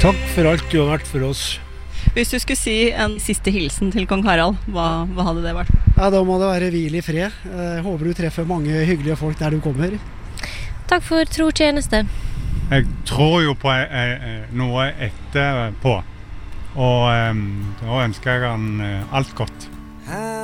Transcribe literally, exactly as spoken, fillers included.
Takk for alt du har vært for oss. Hvis du skulle si en siste hilsen til kong Harald, hva, hva hadde det vært? Ja, da må det være hvil i fred. Jeg håper du treffer mange hyggelige folk der du kommer. Takk for trotjeneste. Jeg tror jo på eh, noe etterpå, og eh, da ønsker jeg han alt godt.